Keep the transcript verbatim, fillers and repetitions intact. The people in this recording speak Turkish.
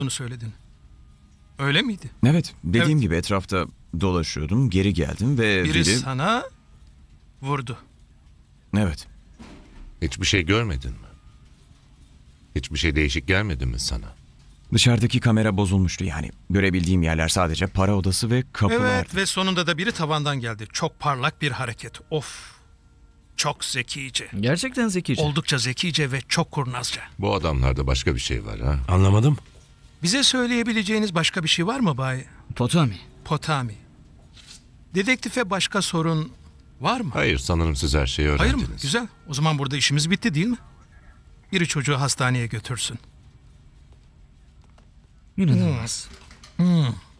bunu söyledin. Öyle miydi? Evet, dediğim Evet. gibi etrafta dolaşıyordum, geri geldim ve Biri, biri... sana vurdu. Evet, Hiçbir şey görmedin mi? Hiçbir şey değişik gelmedi mi sana? dışarıdaki kamera bozulmuştu yani. Görebildiğim yerler sadece para odası ve kapılardı. Evet ve sonunda da biri tavandan geldi. Çok parlak bir hareket. Of. Çok zekice. Gerçekten zekice. Oldukça zekice ve çok kurnazca. Bu adamlarda başka bir şey var ha. Anlamadım. Bize söyleyebileceğiniz başka bir şey var mı Bay Potami. Potami? Dedektife başka sorun var mı? Hayır, sanırım siz her şeyi Hayır öğrendiniz. mı? Güzel. O zaman burada işimiz bitti değil mi? Biri çocuğu hastaneye götürsün. İnanılmaz. Hmm.